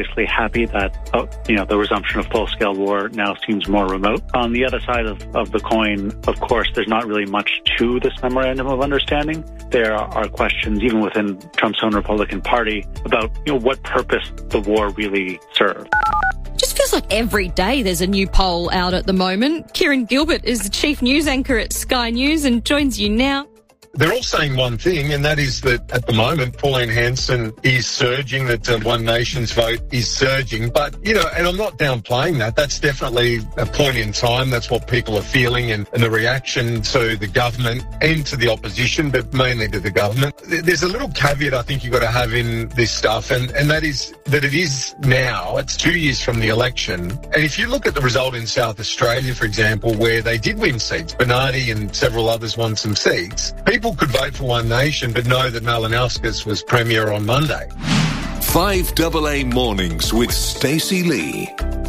obviously happy that the resumption of full-scale war now seems more remote. On the other side of the coin, of course, there's not really much to this memorandum of understanding. There are questions, even within Trump's own Republican Party, about what purpose the war really served. Just feels like every day there's a new poll out at the moment. Kieran Gilbert is the chief news anchor at Sky News and joins you now. They're all saying one thing, and that is that at the moment, Pauline Hanson is surging, that One Nation's vote is surging. But, and I'm not downplaying that. That's definitely a point in time. That's what people are feeling, and the reaction to the government and to the opposition, but mainly to the government. There's a little caveat I think you've got to have in this stuff, and that is that it is now, it's 2 years from the election. And if you look at the result in South Australia, for example, where they did win seats, Bernardi and several others won some seats, people could vote for One Nation but know that Malinowskis was Premier on Monday. 5AA Mornings with Stacey Lee.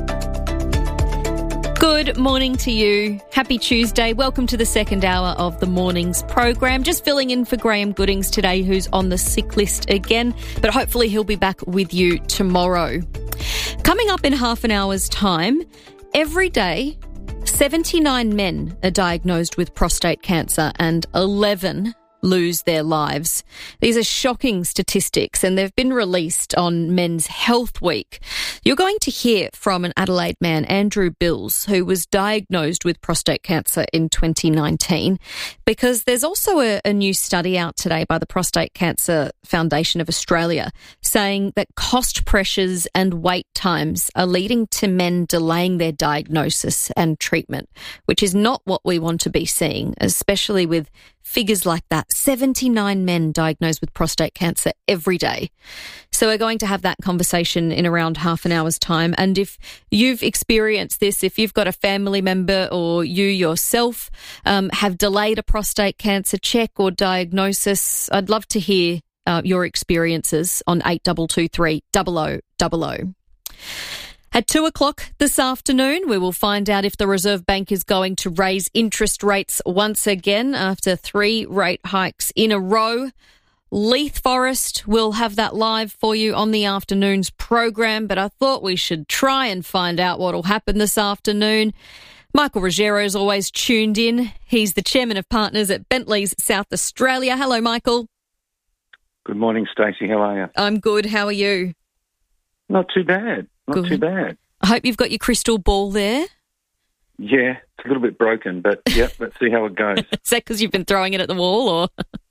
Good morning to you. Happy Tuesday. Welcome to the second hour of the morning's program. Just filling in for Graham Goodings today, who's on the sick list again, but hopefully he'll be back with you tomorrow. Coming up in half an hour's time, every day 79 men are diagnosed with prostate cancer and 11 lose their lives. These are shocking statistics and they've been released on Men's Health Week. You're going to hear from an Adelaide man, Andrew Bills, who was diagnosed with prostate cancer in 2019, because there's also a new study out today by the Prostate Cancer Foundation of Australia saying that cost pressures and wait times are leading to men delaying their diagnosis and treatment, which is not what we want to be seeing, especially with figures like that. 79 men diagnosed with prostate cancer every day. So we're going to have that conversation in around half an hour's time. And if you've experienced this, if you've got a family member or you yourself have delayed a prostate cancer check or diagnosis, I'd love to hear your experiences on 8223 0000. At 2 o'clock this afternoon, we will find out if the Reserve Bank is going to raise interest rates once again after 3 rate hikes in a row. Leith Forest will have that live for you on the afternoon's program, but I thought we should try and find out what will happen this afternoon. Michael Ruggiero is always tuned in. He's the chairman of partners at Bentley's South Australia. Hello, Michael. Good morning, Stacey. How are you? I'm good. How are you? Not too bad. Not too bad. I hope you've got your crystal ball there. Yeah, it's a little bit broken, but yep, let's see how it goes. Is that because you've been throwing it at the wall, or?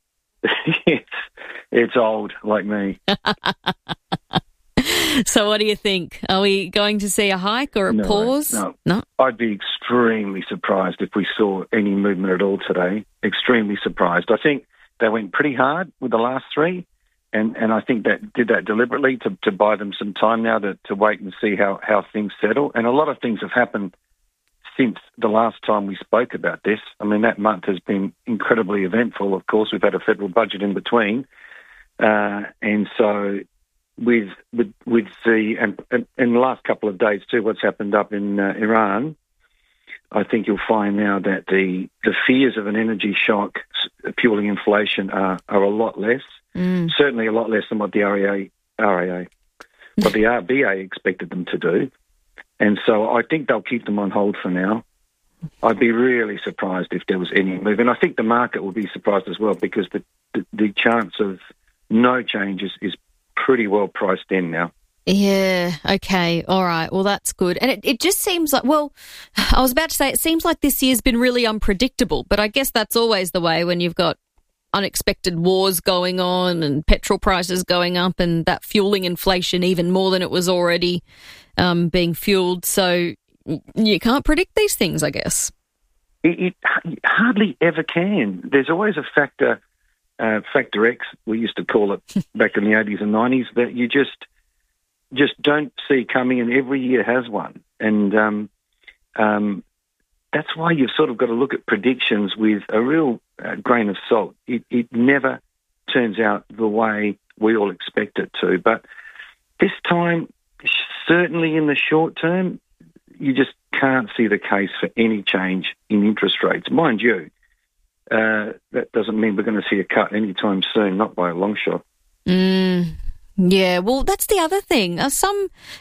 It's old, like me. So what do you think? Are we going to see a hike or a pause? No. I'd be extremely surprised if we saw any movement at all today. Extremely surprised. I think they went pretty hard with the last 3. And I think that did that deliberately to buy them some time now to wait and see how things settle. And a lot of things have happened since the last time we spoke about this. I mean, that month has been incredibly eventful. Of course, we've had a federal budget in between. And so with the in the last couple of days too, what's happened up in Iran, I think you'll find now that the fears of an energy shock fueling inflation are a lot less. Certainly a lot less than what the what the RBA expected them to do. And so I think they'll keep them on hold for now. I'd be really surprised if there was any move. And I think the market will be surprised as well, because the chance of no change is pretty well priced in now. Yeah, okay, all right, well, that's good. And it just seems like, well, I was about to say, it seems like this year's been really unpredictable, but I guess that's always the way when you've got unexpected wars going on and petrol prices going up and that fueling inflation even more than it was already being fueled. So you can't predict these things, I guess. It hardly ever can. There's always a factor X, we used to call it back in the 80s and 90s, that you just don't see coming, and every year has one. And that's why you've sort of got to look at predictions with a real grain of salt. It never turns out the way we all expect it to. But this time, certainly in the short term, you just can't see the case for any change in interest rates. Mind you, that doesn't mean we're going to see a cut anytime soon, not by a long shot. Yeah, well, that's the other thing. Some